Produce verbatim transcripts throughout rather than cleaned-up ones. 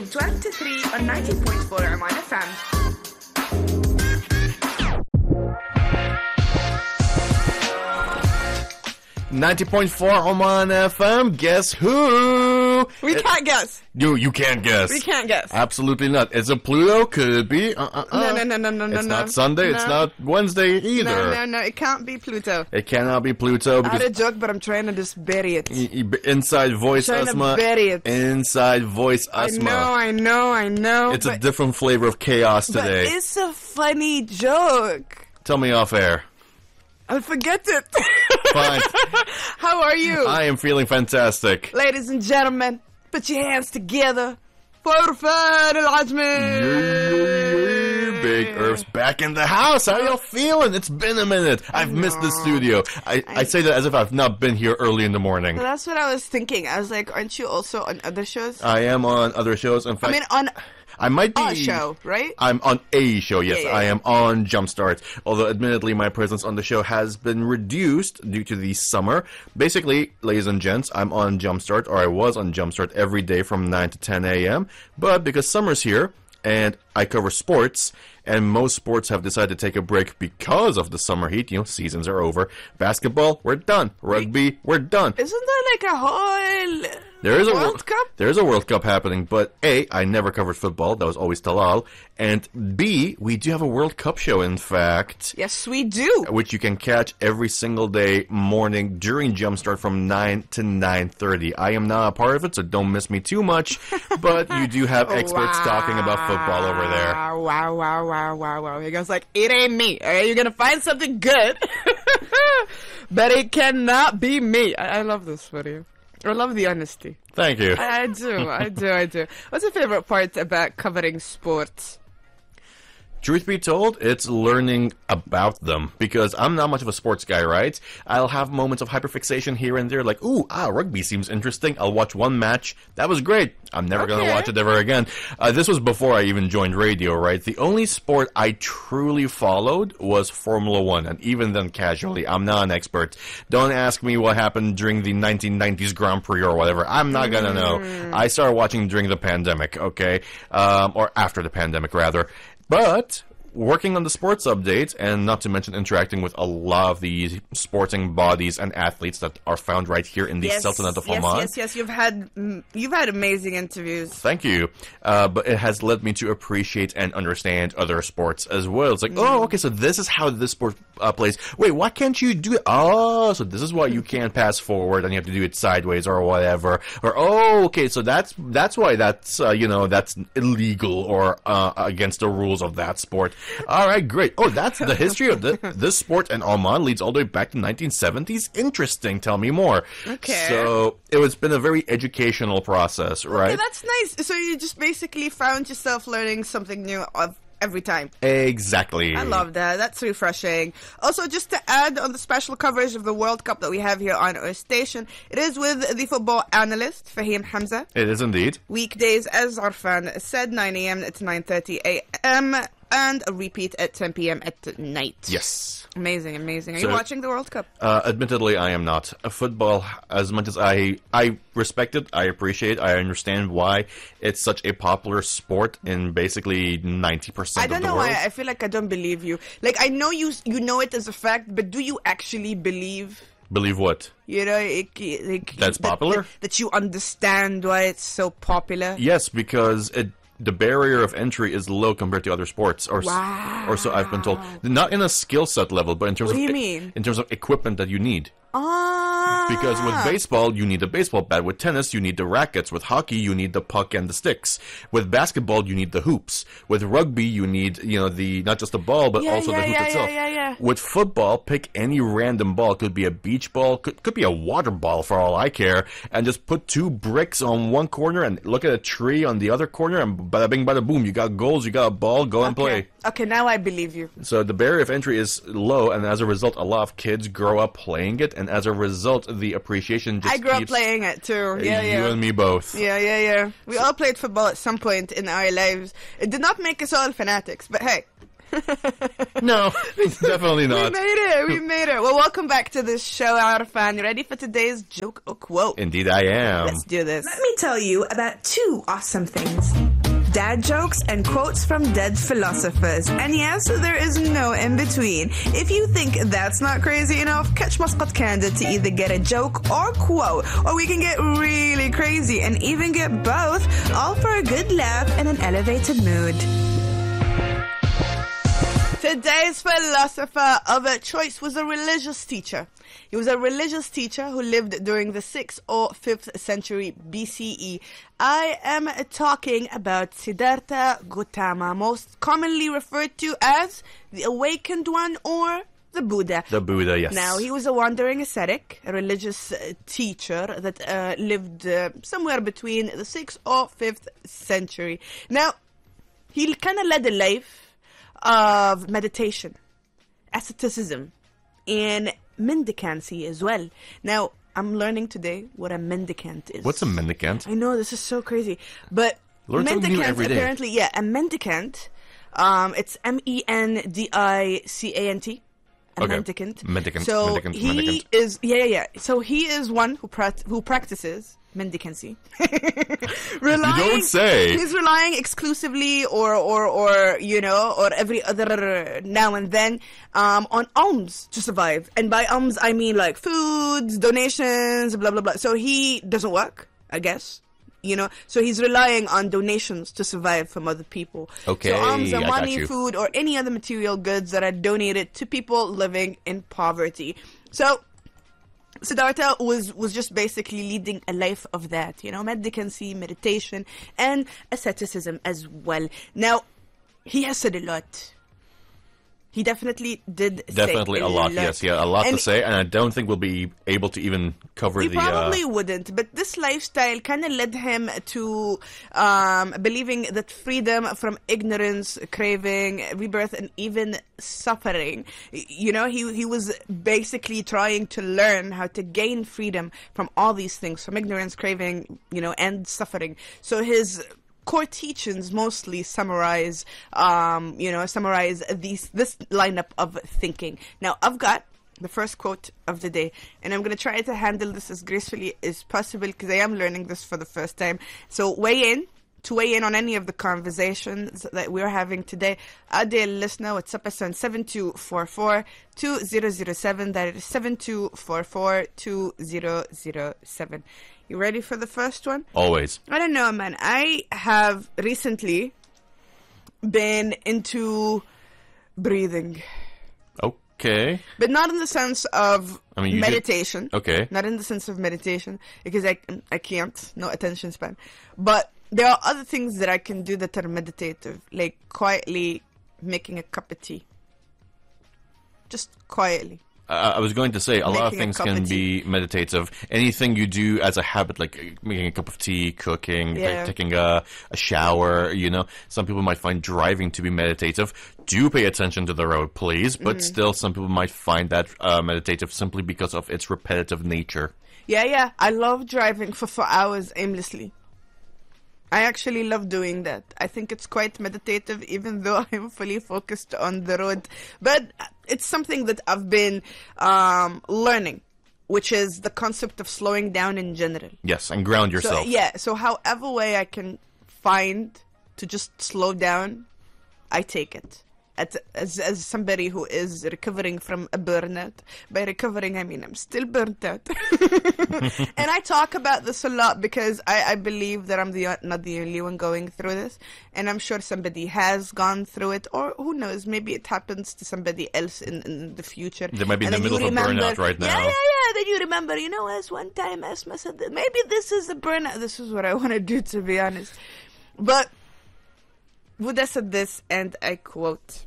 twelve to three on ninety point four Oman F M. ninety point four Oman F M. Guess who? We It- can't guess. You you can't guess. We can't guess. Absolutely not. Is it Pluto? Could it be? Uh, uh, uh. No, no, no, no, no, no. It's no. not Sunday. It's No. not Wednesday either. No, no, no. It can't be Pluto. It cannot be Pluto I had because a joke, but I'm trying to just bury it. y- y- inside voice Trying to asthma. bury it. Inside voice I asthma. know, I know, I know. It's a but, different flavor of chaos but today. it's a funny joke. Tell me off air. I'll forget it. Fine. How are you? I am feeling fantastic. Ladies and gentlemen, put your hands together for Fad Al-Ajmi. Big Earth's back in the house. How y'all feeling? It's been a minute. I've missed the studio. I, I say that as if I've not been here early in the morning. Well, that's what I was thinking. I was like, aren't you also on other shows? I am on other shows. In I fact, mean, on I might be a show, right? I'm on a show, yes. Yeah, yeah, I yeah. am on Jumpstart. Although, admittedly, my presence on the show has been reduced due to the summer. Basically, ladies and gents, I'm on Jumpstart, or I was on Jumpstart every day from nine to ten a.m. But because summer's here, and I cover sports, and most sports have decided to take a break because of the summer heat. You know, seasons are over. Basketball, we're done. Rugby, we're done. Isn't there like a whole There is a World Wor- Cup? There is a World Cup happening, but A, I never covered football. That was always Talal. And B, we do have a World Cup show, in fact, Yes, we do. which you can catch every single day morning during Jumpstart from nine to nine thirty. I am not a part of it, so don't miss me too much. But you do have experts talking about football over there. Wow, wow, wow, wow, wow, wow. He goes like, it ain't me. All right, you're going to find something good. But it cannot be me. I, I love this video. I love the honesty. Thank you. I, I do, I do, I do. What's your favorite part about covering sports? Truth be told, it's learning about them, because I'm not much of a sports guy, right? I'll have moments of hyperfixation here and there, like, ooh, ah, rugby seems interesting. I'll watch one match. That was great. I'm never going Okay. to watch it ever again. Uh, this was before I even joined radio, right? The only sport I truly followed was Formula One, and even then casually. I'm not an expert. Don't ask me what happened during the nineteen nineties Grand Prix or whatever. I'm not going to know. I started watching during the pandemic, okay? Um, or after the pandemic, rather. But working on the sports update, and not to mention interacting with a lot of the sporting bodies and athletes that are found right here in the Sultanate of yes, Oman. yes, yes. You've had mm, you've had amazing interviews. Thank you. Uh, but it has led me to appreciate and understand other sports as well. It's like, oh, okay, so this is how this sport uh, plays. Wait, why can't you do it? Oh, so this is why you can't pass forward and you have to do it sideways or whatever. Or, oh, okay, so that's that's why that's, uh, you know, that's illegal or uh, against the rules of that sport. All right, great. Oh, that's the history of the, this sport, and Oman leads all the way back to nineteen seventies. Interesting. Tell me more. Okay. So it was been a very educational process, right? Okay, that's nice. So you just basically found yourself learning something new of every time. Exactly. I love that. That's refreshing. Also, just to add on the special coverage of the World Cup that we have here on our station, it is with the football analyst, Fahim Hamza. It is indeed. Weekdays, as Arfan said, nine a.m. to nine thirty a.m. and a repeat at ten p.m. at night. Yes. Amazing, amazing. Are So- you watching the World Cup? Uh, admittedly, I am not. Uh, football, as much as I I respect it, I appreciate, I understand why it's such a popular sport in basically ninety percent I of don't the know world. why. I feel like I don't believe you. Like, I know you you know it as a fact, but do you actually believe... Believe what? You know, it, like, That's that- popular? That, that you understand why it's so popular. Yes, because it the barrier of entry is low compared to other sports, or s- Wow. or so I've been told. Not in a skill set level, but in terms What do of you e- mean? in terms of equipment that you need. Ah. Because with baseball, you need a baseball bat. With tennis, you need the rackets. With hockey, you need the puck and the sticks. With basketball, you need the hoops. With rugby, you need, you know, the not just the ball, but Yeah, also yeah, the hoop yeah, itself. yeah, yeah, yeah. With football, pick any random ball. Could be a beach ball, could, could be a water ball for all I care, and just put two bricks on one corner and look at a tree on the other corner, and bada bing, bada boom. You got goals, you got a ball, go and play. Okay. okay, now I believe you. So the barrier of entry is low, and as a result, a lot of kids grow up playing it, and as a result, the appreciation just I grew up keeps- playing it too. Yeah, you yeah. and me both. Yeah, yeah, yeah. We all played football at some point in our lives. It did not make us all fanatics, but hey, No, definitely We not. made it. We made it. Well, welcome back to the show, Arfan. You ready for today's joke or quote? Indeed, I am. Let's do this. Let me tell you about two awesome things. Dad jokes and quotes from dead philosophers. And yes, there is no in between. If you think that's not crazy enough, catch Muscat Candid to either get a joke or quote, or we can get really crazy and even get both, all for a good laugh and an elevated mood. Today's philosopher of a choice was a religious teacher. He was a religious teacher who lived during the sixth or fifth century B C E. I am talking about Siddhartha Gautama, most commonly referred to as the Awakened One or the Buddha. The Buddha, yes. Now, he was a wandering ascetic, a religious uh, teacher that uh, lived uh, somewhere between the sixth or fifth century. Now, he kind of led a life of meditation, asceticism, and mendicancy as well. Now, I'm learning today what a mendicant is. What's a mendicant? I know, this is so crazy. But Learn something new mendicant, every day. apparently, yeah, a mendicant, um, it's M E N D I C A N T. A Okay. mendicant. Mendicant, So mendicant, he mendicant. is, yeah, yeah, yeah. So he is one who prac- who practices mendicancy. relying, You don't say. He's relying exclusively or, or, or, you know, or every other now and then um, on alms to survive. And by alms, I mean like foods, donations, blah, blah, blah. So he doesn't work, I guess. You know, so he's relying on donations to survive from other people. Okay, so alms are I got money, you. food, or any other material goods that are donated to people living in poverty. So Siddhartha was, was just basically leading a life of that, you know, mendicancy, meditation, and asceticism as well. Now, he has said a lot. He definitely did Definitely say a lot, yes. He had a lot And to say, and I don't think we'll be able to even cover We the... probably uh, wouldn't, but this lifestyle kind of led him to um, believing that freedom from ignorance, craving, rebirth, and even suffering. Y- You know, he he was basically trying to learn how to gain freedom from all these things, from ignorance, craving, you know, and suffering. So his core teachings mostly summarize, um, you know, summarize these this lineup of thinking. Now, I've got the first quote of the day, and I'm going to try to handle this as gracefully as possible because I am learning this for the first time. So weigh in. To weigh in on any of the conversations that we're having today, Adel listener, what's up us on seven two four four, two zero zero seven. That is seven two four four, two zero zero seven. You ready for the first one? Always. I don't know, man. I have recently been into breathing, Okay. but not in the sense of I mean, you did- meditation. Okay. Not in the sense of meditation, because I, I can't, no attention span. But there are other things that I can do that are meditative, like quietly making a cup of tea. Just quietly. Uh, I was going to say, a lot of Making a things cup can of be meditative. Anything you do as a habit, like uh, making a cup of tea, cooking, Yeah. like taking a, a shower, you know. Some people might find driving to be meditative. Do pay attention to the road, please. But Mm-hmm. still, some people might find that uh, meditative simply because of its repetitive nature. Yeah, yeah. I love driving for four hours aimlessly. I actually love doing that. I think it's quite meditative, even though I'm fully focused on the road. But it's something that I've been um, learning, which is the concept of slowing down in general. Yes, and ground yourself. So, yeah, so however way I can find to just slow down, I take it. At, as, as somebody who is recovering from a burnout. By recovering, I mean I'm still burnt out. And I talk about this a lot because I, I believe that I'm the not the only one going through this. And I'm sure somebody has gone through it. Or who knows, maybe it happens to somebody else in, in the future. They might be in And the then middle you of a remember- burnout right Yeah, now. yeah, yeah. Then you remember, you know, as one time Esma said that maybe this is a burnout. This is what I want to do, to be honest. But Buddha said this, and I quote,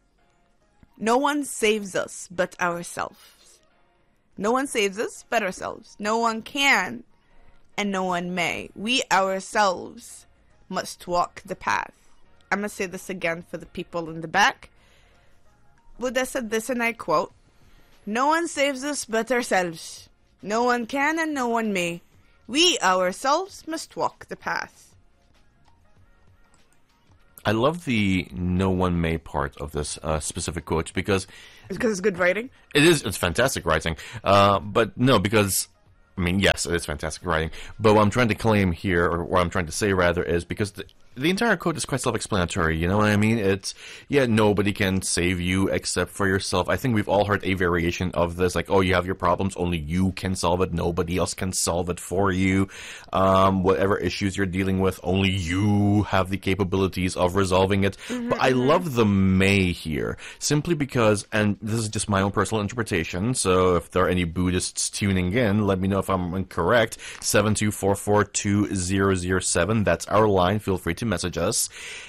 "No one saves us but ourselves. No one saves us but ourselves. No one can, and no one may. We ourselves must walk the path." I'm going to say this again for the people in the back. Buddha said this, and I quote, "No one saves us but ourselves. No one can, and no one may. We ourselves must walk the path." I love the no one may part of this uh, specific quote because It's because it's good writing. it is, it's fantastic writing. Uh, but no, because, I mean, yes, it is fantastic writing. But what I'm trying to claim here, or what I'm trying to say rather, is because the, the entire quote is quite self-explanatory, you know what I mean? It's, yeah, nobody can save you except for yourself. I think we've all heard a variation of this, like, oh, you have your problems, only you can solve it, nobody else can solve it for you. Um, whatever issues you're dealing with, only you have the capabilities of resolving it. Mm-hmm, but I mm-hmm. love the may here, simply because, and this is just my own personal interpretation, so if there are any Buddhists tuning in, let me know if I'm incorrect. seven two four four two zero zero seven, that's our line, feel free to message us.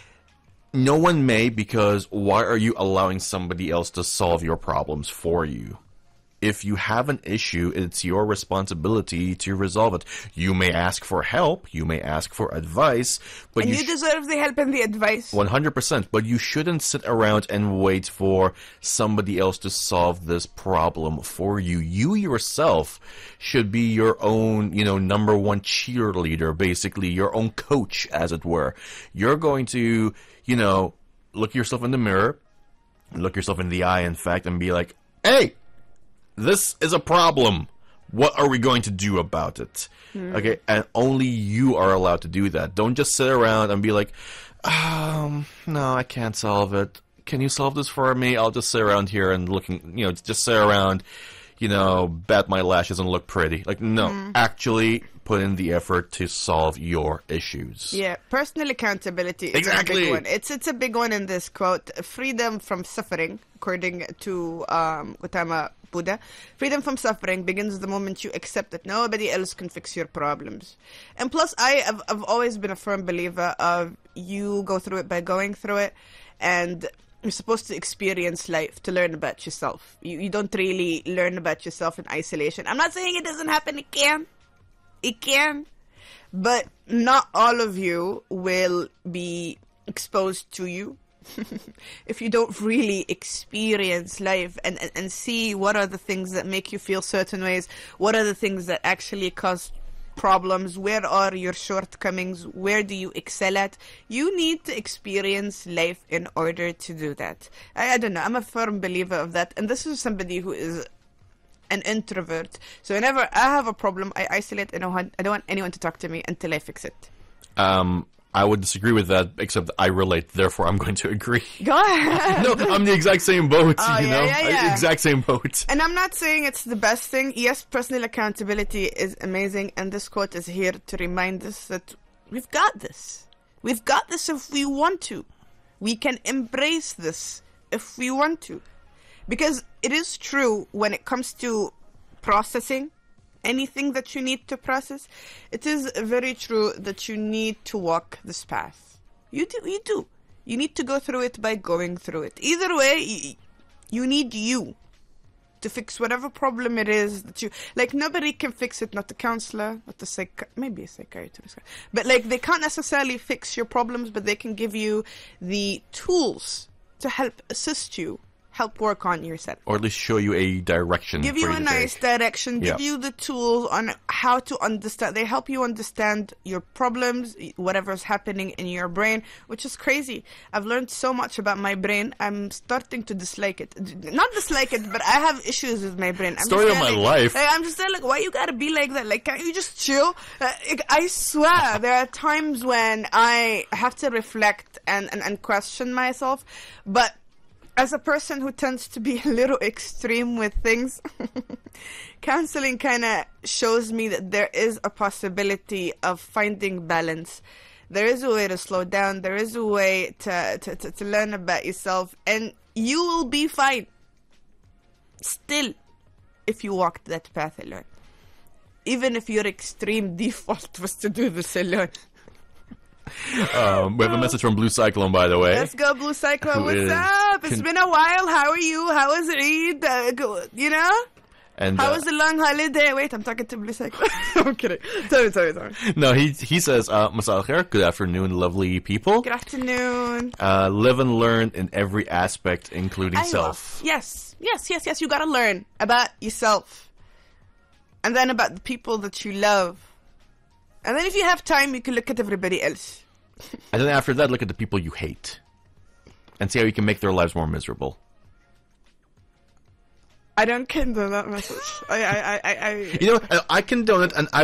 No one may, because why are you allowing somebody else to solve your problems for you? If you have an issue, it's your responsibility to resolve it. You may ask for help, you may ask for advice, but and you, you sh- deserve the help and the advice. one hundred percent, but you shouldn't sit around and wait for somebody else to solve this problem for you. You yourself should be your own, you know, number one cheerleader, basically, your own coach, as it were. You're going to, you know, look yourself in the mirror, look yourself in the eye, in fact, and be like, hey, this is a problem. What are we going to do about it? Mm. Okay, and only you are allowed to do that. Don't just sit around and be like, um, no, I can't solve it. Can you solve this for me? I'll just sit around here and looking, you know, just sit around, you know, bat my lashes and look pretty. Like, no, mm. actually put in the effort to solve your issues. Yeah, personal accountability is exactly. a big one. It's, it's a big one in this quote. Freedom from suffering, according to um, Gautama Buddha. Freedom from suffering begins the moment you accept that nobody else can fix your problems. And plus, I have I've always been a firm believer of you go through it by going through it, and you're supposed to experience life to learn about yourself. You, you don't really learn about yourself in isolation. I'm not saying it doesn't happen. It can. It can. But not all of you will be exposed to you if you don't really experience life and, and, and see what are the things that make you feel certain ways, what are the things that actually cause problems, where are your shortcomings, where do you excel at. You need to experience life in order to do that. I, I don't know, I'm a firm believer of that, and this is somebody who is an introvert. So whenever I have a problem, I isolate and I don't want, I don't want anyone to talk to me until I fix it. Um... I would disagree with that, except I relate, therefore I'm going to agree. Go ahead. No, I'm the exact same boat, oh, you yeah, know? Yeah, yeah. Exact same boat. And I'm not saying it's the best thing. Yes, personal accountability is amazing, and this quote is here to remind us that we've got this. We've got this if we want to. We can embrace this if we want to. Because it is true when it comes to processing anything that you need to process, it is very true that you need to walk this path. You do, you do. You need to go through it by going through it. Either way, you need you to fix whatever problem it is that you, like, nobody can fix it, not the counselor, not the psych, maybe a psychiatrist, but like, they can't necessarily fix your problems, but they can give you the tools to help assist you help work on yourself. Or at least show you a direction. Give you for a you nice take. direction. Give yeah. you the tools on how to understand. They help you understand your problems, whatever's happening in your brain, which is crazy. I've learned so much about my brain. I'm starting to dislike it. Not dislike it, but I have issues with my brain. I'm Story of my like, life. Like, I'm just there like, why you gotta be like that? Like, can't you just chill? Uh, I swear, there are times when I have to reflect and, and, and question myself, but as a person who tends to be a little extreme with things, counseling kind of shows me that there is a possibility of finding balance. There is a way to slow down. There is a way to, to, to, to learn about yourself. And you will be fine. Still, if you walked that path alone. Even if your extreme default was to do this alone. Um, we have a message from Blue Cyclone, by the way. Let's go, Blue Cyclone. Who What's is, up? It's can, been a while. How are you? How was Eid? Uh, go, you know? And, How uh, was the long holiday? Wait, I'm talking to Blue Cyclone. I'm kidding. Sorry, sorry, sorry. No, he he says, uh, Masal khair, good afternoon, lovely people. Good afternoon. Uh, live and learn in every aspect, including I self. Will. Yes, yes, yes, yes. You gotta learn about yourself. And then about the people that you love. And then if you have time, you can look at everybody else. And then after that, look at the people you hate. And see how you can make their lives more miserable. I don't condone that message. I, I, I, I. You know, I condone it, and I